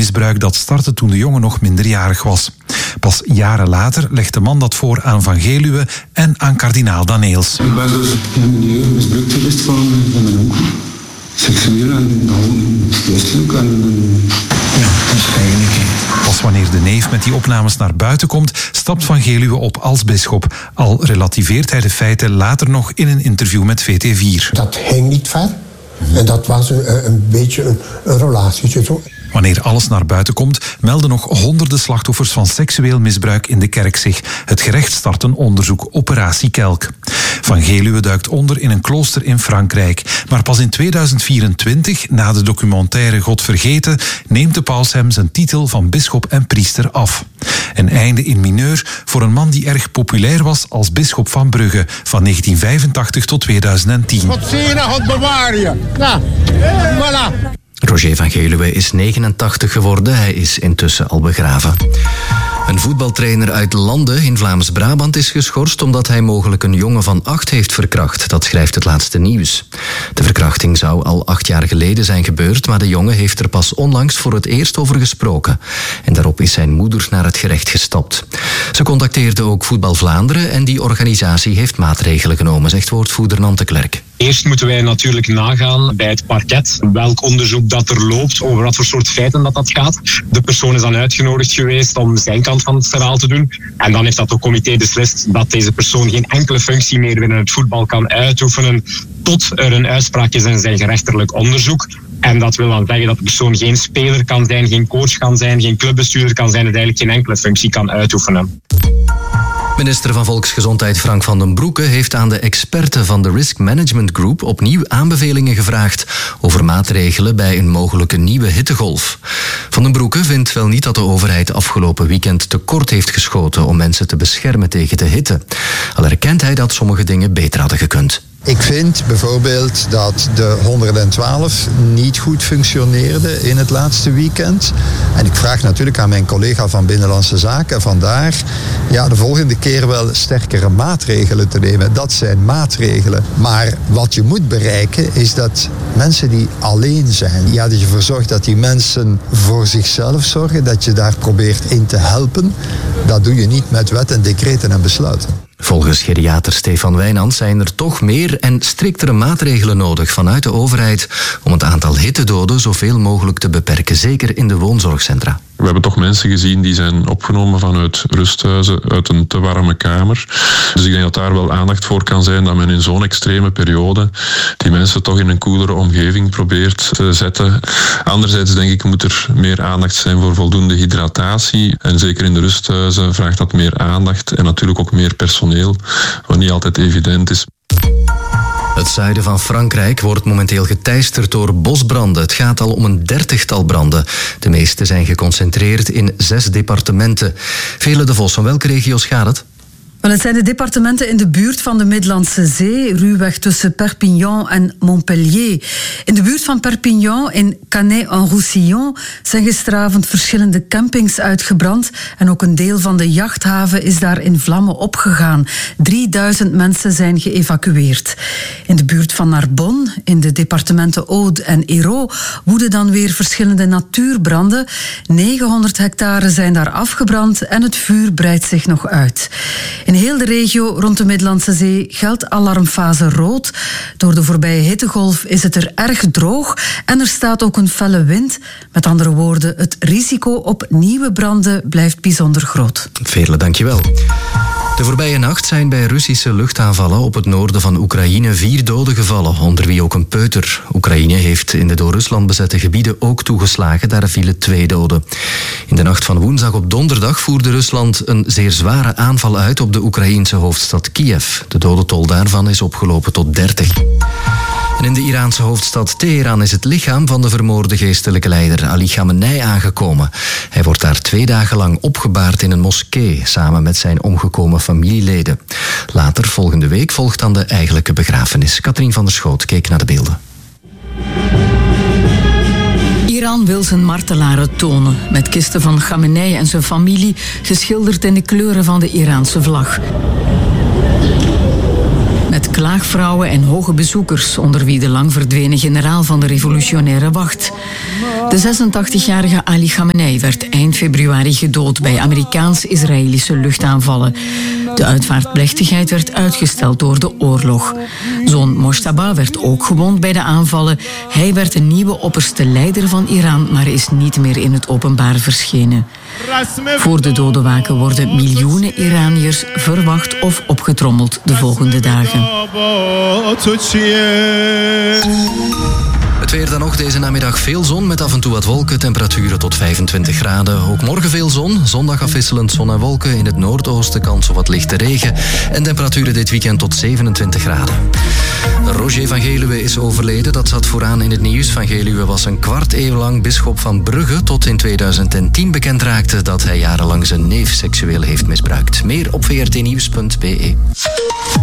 misbruik dat startte toen de jongen nog minderjarig was. Pas jaren later legt de man dat voor aan Van Geluwe en aan kardinaal Daneels. Ik ben dus in een milieu misbruikt geweest van mijn onkel. Seksueel en geestelijk en ja, dat is eigenlijk. Pas wanneer de neef met die opnames naar buiten komt, stapt Van Geluwe op als bisschop. Al relativeert hij de feiten later nog in een interview met VT4. Dat ging niet ver. En dat was een beetje een relatietje zo. Wanneer alles naar buiten komt, melden nog honderden slachtoffers van seksueel misbruik in de kerk zich. Het gerecht start een onderzoek, Operatie Kelk. Van Geluwe duikt onder in een klooster in Frankrijk. Maar pas in 2024, na de documentaire God Vergeten, neemt de paus hem zijn titel van bisschop en priester af. Een einde in mineur voor een man die erg populair was als bisschop van Brugge van 1985 tot 2010. God zie je, God bewaar je. Nou, voilà. Roger van Geluwe is 89 geworden. Hij is intussen al begraven. Een voetbaltrainer uit Lande in Vlaams-Brabant is geschorst omdat hij mogelijk een jongen van 8 heeft verkracht. Dat schrijft het laatste nieuws. De verkrachting zou al 8 jaar geleden zijn gebeurd, maar de jongen heeft er pas onlangs voor het eerst over gesproken. En daarop is zijn moeder naar het gerecht gestapt. Ze contacteerde ook Voetbal Vlaanderen en die organisatie heeft maatregelen genomen, zegt woordvoerder Nante Klerk. Eerst moeten wij natuurlijk nagaan bij het parket welk onderzoek dat er loopt, over wat voor soort feiten dat gaat. De persoon is dan uitgenodigd geweest om zijn kant van het verhaal te doen. En dan heeft dat comité beslist dat deze persoon geen enkele functie meer binnen het voetbal kan uitoefenen tot er een uitspraak is in zijn gerechtelijk onderzoek. En dat wil dan zeggen dat de persoon geen speler kan zijn, geen coach kan zijn, geen clubbestuurder kan zijn en eigenlijk geen enkele functie kan uitoefenen. Minister van Volksgezondheid Frank van den Broeke heeft aan de experten van de Risk Management Group opnieuw aanbevelingen gevraagd over maatregelen bij een mogelijke nieuwe hittegolf. Van den Broeke vindt wel niet dat de overheid afgelopen weekend tekort heeft geschoten om mensen te beschermen tegen de hitte. Al erkent hij dat sommige dingen beter hadden gekund. Ik vind bijvoorbeeld dat de 112 niet goed functioneerde in het laatste weekend. En ik vraag natuurlijk aan mijn collega van Binnenlandse Zaken vandaar de volgende keer wel sterkere maatregelen te nemen. Dat zijn maatregelen. Maar wat je moet bereiken is dat mensen die alleen zijn, dat je ervoor zorgt dat die mensen voor zichzelf zorgen, dat je daar probeert in te helpen. Dat doe je niet met wet en decreten en besluiten. Volgens geriater Stefan Wijnand zijn er toch meer en striktere maatregelen nodig vanuit de overheid om het aantal hittedoden zoveel mogelijk te beperken, zeker in de woonzorgcentra. We hebben toch mensen gezien die zijn opgenomen vanuit rusthuizen, uit een te warme kamer. Dus ik denk dat daar wel aandacht voor kan zijn, dat men in zo'n extreme periode die mensen toch in een koelere omgeving probeert te zetten. Anderzijds denk ik moet er meer aandacht zijn voor voldoende hydratatie. En zeker in de rusthuizen vraagt dat meer aandacht en natuurlijk ook meer personeel, wat niet altijd evident is. Het zuiden van Frankrijk wordt momenteel geteisterd door bosbranden. Het gaat al om een 30-tal branden. De meeste zijn geconcentreerd in 6 departementen. Vele de Vos, van welke regio's gaat het? Het zijn de departementen in de buurt van de Middellandse Zee, ruwweg tussen Perpignan en Montpellier. In de buurt van Perpignan, in Canet-en-Roussillon, zijn gisteravond verschillende campings uitgebrand en ook een deel van de jachthaven is daar in vlammen opgegaan. 3000 mensen zijn geëvacueerd. In de buurt van Narbonne, in de departementen Aude en Hérault, woeden dan weer verschillende natuurbranden. 900 hectare zijn daar afgebrand en het vuur breidt zich nog uit. In heel de regio rond de Middellandse Zee geldt alarmfase rood. Door de voorbije hittegolf is het er erg droog en er staat ook een felle wind. Met andere woorden, het risico op nieuwe branden blijft bijzonder groot. Veerle, dankjewel. De voorbije nacht zijn bij Russische luchtaanvallen op het noorden van Oekraïne 4 doden gevallen, onder wie ook een peuter. Oekraïne heeft in de door Rusland bezette gebieden ook toegeslagen, daar vielen 2 doden. In de nacht van woensdag op donderdag voerde Rusland een zeer zware aanval uit op de Oekraïense hoofdstad Kiev. De dodentol daarvan is opgelopen tot 30. En in de Iraanse hoofdstad Teheran is het lichaam van de vermoorde geestelijke leider Ali Khamenei aangekomen. Hij wordt daar 2 dagen lang opgebaard in een moskee, samen met zijn omgekomen familieleden. Later, volgende week, volgt dan de eigenlijke begrafenis. Katrien van der Schoot keek naar de beelden. Iran wil zijn martelaren tonen, met kisten van Khamenei en zijn familie geschilderd in de kleuren van de Iraanse vlag. Met klaagvrouwen en hoge bezoekers, onder wie de lang verdwenen generaal van de revolutionaire wacht. De 86-jarige Ali Khamenei werd eind februari gedood bij Amerikaans-Israëlische luchtaanvallen. De uitvaartplechtigheid werd uitgesteld door de oorlog. Zoon Mojtaba werd ook gewond bij de aanvallen. Hij werd de nieuwe opperste leider van Iran, maar is niet meer in het openbaar verschenen. Voor de dodenwaken worden miljoenen Iraniërs verwacht of opgetrommeld de volgende dagen. Het weer dan nog deze namiddag veel zon met af en toe wat wolken. Temperaturen tot 25 graden. Ook morgen veel zon. Zondag afwisselend zon en wolken. In het noordoosten kans op wat lichte regen. En temperaturen dit weekend tot 27 graden. Roger van Geluwe is overleden. Dat zat vooraan in het nieuws. Van Geluwe was een kwart eeuw lang bisschop van Brugge. Tot in 2010 bekend raakte dat hij jarenlang zijn neef seksueel heeft misbruikt. Meer op vrtnieuws.be.